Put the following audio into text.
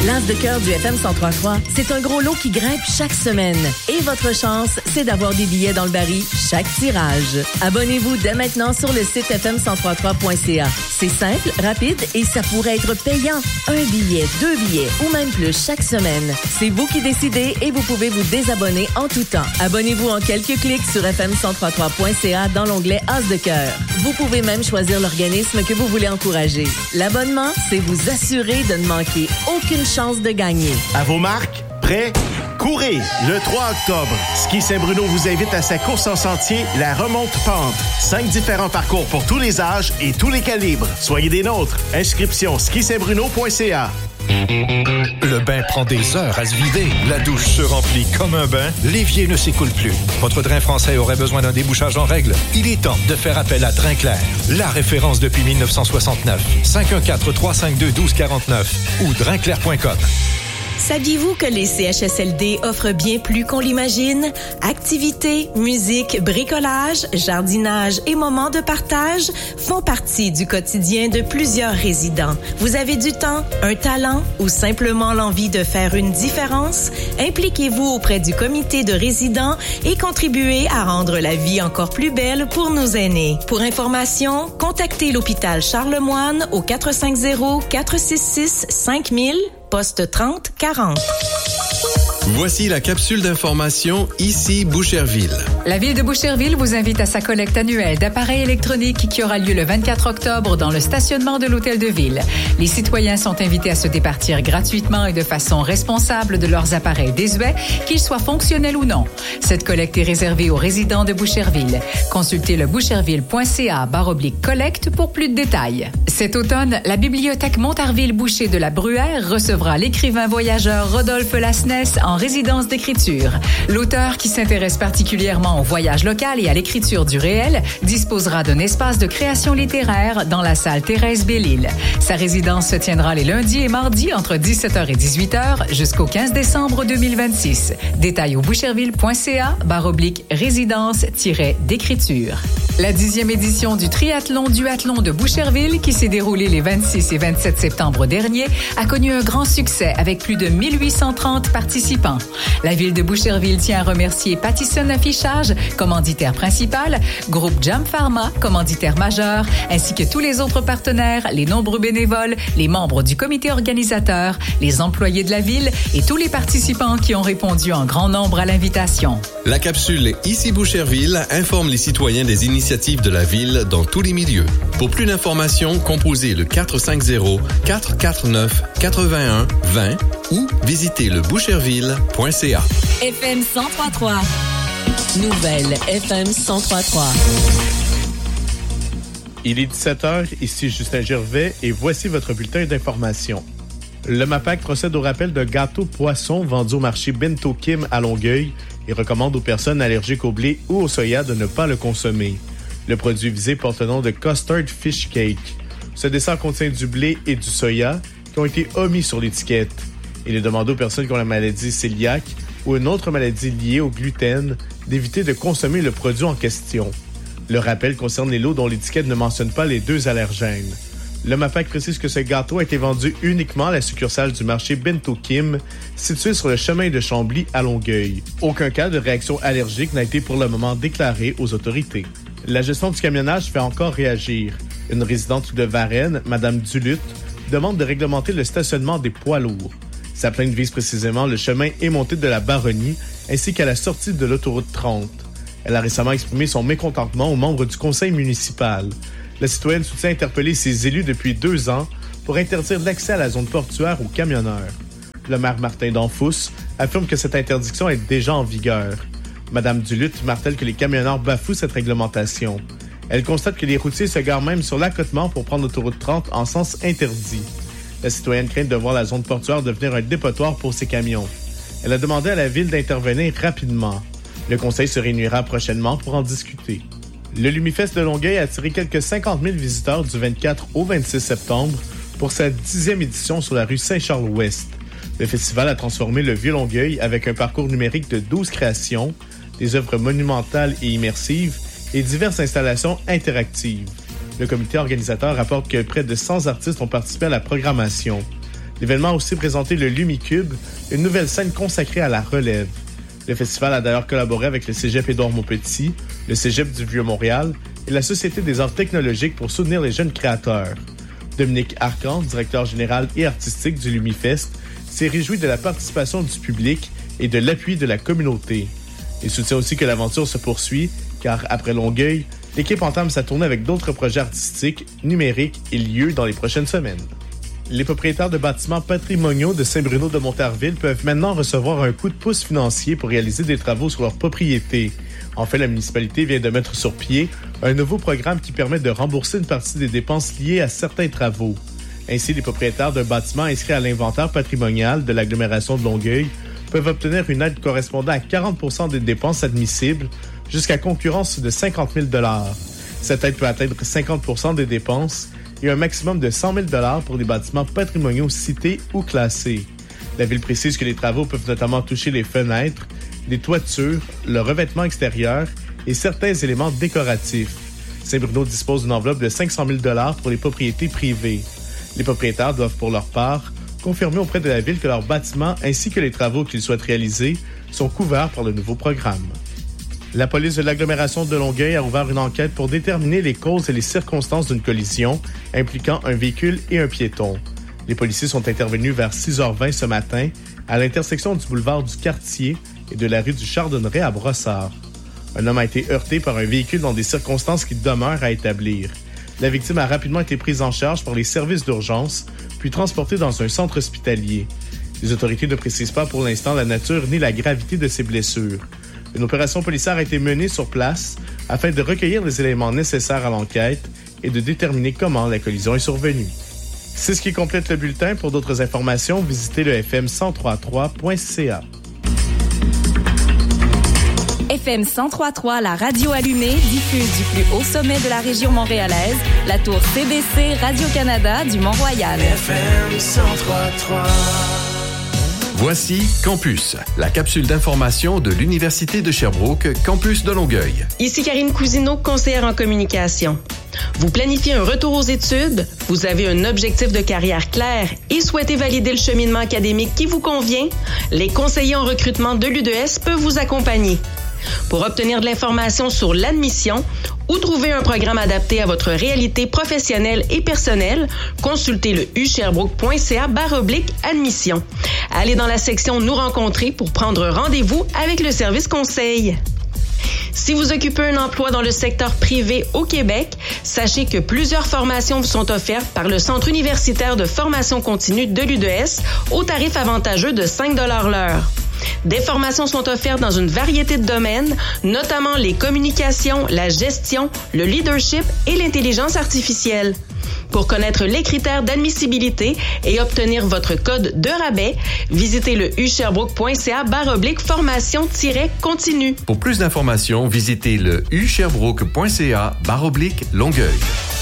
L'As de cœur du FM 103.3, c'est un gros lot qui grimpe chaque semaine. Et votre chance, c'est d'avoir des billets dans le baril chaque tirage. Abonnez-vous dès maintenant sur le site fm1033.ca. C'est simple, rapide et ça pourrait être payant. Un billet, 2 billets ou même plus chaque semaine. C'est vous qui décidez et vous pouvez vous désabonner en tout temps. Abonnez-vous en quelques clics sur fm1033.ca dans l'onglet As de cœur. Vous pouvez même choisir l'organisme que vous voulez encourager. L'abonnement, c'est vous assurer de ne manquer aucune chance de gagner. À vos marques, prêts, courez! Le 3 octobre, Ski Saint-Bruno vous invite à sa course en sentier, la Remonte Pente. 5 différents parcours pour tous les âges et tous les calibres. Soyez des nôtres. Inscription skisaintbruno.ca. Le bain prend des heures à se vider. La douche se remplit comme un bain. L'évier ne s'écoule plus. Votre drain français aurait besoin d'un débouchage en règle. Il est temps de faire appel à Drinclair, la référence depuis 1969. 514-352-1249 ou drinclair.com. Saviez-vous que les CHSLD offrent bien plus qu'on l'imagine? Activités, musique, bricolage, jardinage et moments de partage font partie du quotidien de plusieurs résidents. Vous avez du temps, un talent ou simplement l'envie de faire une différence? Impliquez-vous auprès du comité de résidents et contribuez à rendre la vie encore plus belle pour nos aînés. Pour information, contactez l'hôpital Charlemagne au 450-466-5000 poste 30-40. Voici la capsule d'information ici Boucherville. La ville de Boucherville vous invite à sa collecte annuelle d'appareils électroniques qui aura lieu le 24 octobre dans le stationnement de l'Hôtel de Ville. Les citoyens sont invités à se départir gratuitement et de façon responsable de leurs appareils désuets, qu'ils soient fonctionnels ou non. Cette collecte est réservée aux résidents de Boucherville. Consultez le boucherville.ca/collecte pour plus de détails. Cet automne, la bibliothèque Montarville-Boucher de la Bruyère recevra l'écrivain voyageur Rodolphe Lasnès en résidence d'écriture. L'auteur, qui s'intéresse particulièrement au voyage local et à l'écriture du réel, disposera d'un espace de création littéraire dans la salle Thérèse Bellil. Sa résidence se tiendra les lundis et mardis entre 17h et 18h jusqu'au 15 décembre 2026. Détails au boucherville.ca/résidence-d'écriture. La 10e édition du triathlon-duathlon de Boucherville, qui s'est déroulée les 26 et 27 septembre dernier, a connu un grand succès avec plus de 1830 participants. La ville de Boucherville tient à remercier Pattison Affichage, commanditaire principal, Groupe Jam Pharma, commanditaire majeur, ainsi que tous les autres partenaires, les nombreux bénévoles, les membres du comité organisateur, les employés de la ville et tous les participants qui ont répondu en grand nombre à l'invitation. La capsule Ici Boucherville informe les citoyens des initiatives de la ville dans tous les milieux. Pour plus d'informations, composez le 450-449-81-20 ou visitez le boucherville.ca. FM 103.3. Nouvelle FM 103.3. Il est 17h, ici Justin Gervais et voici votre bulletin d'information. Le MAPAC procède au rappel d'un gâteau poisson vendu au marché Bento Kim à Longueuil et recommande aux personnes allergiques au blé ou au soya de ne pas le consommer. Le produit visé porte le nom de Custard Fish Cake. Ce dessert contient du blé et du soya qui ont été omis sur l'étiquette. Il est demandé aux personnes qui ont la maladie cœliaque ou une autre maladie liée au gluten d'éviter de consommer le produit en question. Le rappel concerne les lots dont l'étiquette ne mentionne pas les deux allergènes. Le MAPAC précise que ce gâteau a été vendu uniquement à la succursale du marché Bento Kim, située sur le chemin de Chambly à Longueuil. Aucun cas de réaction allergique n'a été pour le moment déclaré aux autorités. La gestion du camionnage fait encore réagir. Une résidente de Varennes, Mme Duluth, demande de réglementer le stationnement des poids lourds. Sa plainte vise précisément le chemin et montée de la Baronnie, ainsi qu'à la sortie de l'autoroute 30. Elle a récemment exprimé son mécontentement aux membres du conseil municipal. La citoyenne soutient interpeller ses élus depuis 2 ans pour interdire l'accès à la zone portuaire aux camionneurs. Le maire Martin Danfous affirme que cette interdiction est déjà en vigueur. Mme Duluth martèle que les camionneurs bafouent cette réglementation. Elle constate que les routiers se garent même sur l'accotement pour prendre l'autoroute 30 en sens interdit. La citoyenne craint de voir la zone portuaire devenir un dépotoir pour ses camions. Elle a demandé à la ville d'intervenir rapidement. Le conseil se réunira prochainement pour en discuter. Le Lumifest de Longueuil a attiré quelques 50 000 visiteurs du 24 au 26 septembre pour sa 10e édition sur la rue Saint-Charles-Ouest. Le festival a transformé le vieux Longueuil avec un parcours numérique de 12 créations, des œuvres monumentales et immersives et diverses installations interactives. Le comité organisateur rapporte que près de 100 artistes ont participé à la programmation. L'événement a aussi présenté le Lumicube, une nouvelle scène consacrée à la relève. Le festival a d'ailleurs collaboré avec le Cégep Édouard-Montpetit, le Cégep du Vieux-Montréal et la Société des arts technologiques pour soutenir les jeunes créateurs. Dominique Arcan, directeur général et artistique du Lumifest, s'est réjoui de la participation du public et de l'appui de la communauté. Il soutient aussi que l'aventure se poursuit, car après Longueuil, l'équipe entame sa tournée avec d'autres projets artistiques, numériques et lieux dans les prochaines semaines. Les propriétaires de bâtiments patrimoniaux de Saint-Bruno de Montarville peuvent maintenant recevoir un coup de pouce financier pour réaliser des travaux sur leur propriété. En fait, la municipalité vient de mettre sur pied un nouveau programme qui permet de rembourser une partie des dépenses liées à certains travaux. Ainsi, les propriétaires d'un bâtiment inscrit à l'inventaire patrimonial de l'agglomération de Longueuil peuvent obtenir une aide correspondant à 40% des dépenses admissibles jusqu'à concurrence de 50 000 $. Cette aide peut atteindre 50% des dépenses et un maximum de 100 000 $ pour les bâtiments patrimoniaux cités ou classés. La Ville précise que les travaux peuvent notamment toucher les fenêtres, les toitures, le revêtement extérieur et certains éléments décoratifs. Saint-Bruno dispose d'une enveloppe de 500 000 $ pour les propriétés privées. Les propriétaires doivent pour leur part confirmer auprès de la Ville que leurs bâtiments ainsi que les travaux qu'ils souhaitent réaliser sont couverts par le nouveau programme. La police de l'agglomération de Longueuil a ouvert une enquête pour déterminer les causes et les circonstances d'une collision impliquant un véhicule et un piéton. Les policiers sont intervenus vers 6h20 ce matin à l'intersection du boulevard du Quartier et de la rue du Chardonneret à Brossard. Un homme a été heurté par un véhicule dans des circonstances qui demeurent à établir. La victime a rapidement été prise en charge par les services d'urgence, puis transportée dans un centre hospitalier. Les autorités ne précisent pas pour l'instant la nature ni la gravité de ses blessures. Une opération policière a été menée sur place afin de recueillir les éléments nécessaires à l'enquête et de déterminer comment la collision est survenue. C'est ce qui complète le bulletin. Pour d'autres informations, visitez le fm1033.ca. FM 1033, la radio allumée, diffuse du plus haut sommet de la région montréalaise, la tour CBC Radio-Canada du Mont-Royal. FM 1033. Voici Campus, la capsule d'information de l'Université de Sherbrooke, campus de Longueuil. Ici Karine Cousineau, conseillère en communication. Vous planifiez un retour aux études, vous avez un objectif de carrière clair et souhaitez valider le cheminement académique qui vous convient? Les conseillers en recrutement de l'UDS peuvent vous accompagner. Pour obtenir de l'information sur l'admission ou trouver un programme adapté à votre réalité professionnelle et personnelle, consultez le usherbrooke.ca/admission. Allez dans la section Nous rencontrer pour prendre rendez-vous avec le service conseil. Si vous occupez un emploi dans le secteur privé au Québec, sachez que plusieurs formations vous sont offertes par le Centre universitaire de formation continue de l'UDS au tarif avantageux de 5 $ l'heure. Des formations sont offertes dans une variété de domaines, notamment les communications, la gestion, le leadership et l'intelligence artificielle. Pour connaître les critères d'admissibilité et obtenir votre code de rabais, visitez le usherbrooke.ca/formation-continue. Pour plus d'informations, visitez le usherbrooke.ca/Longueuil.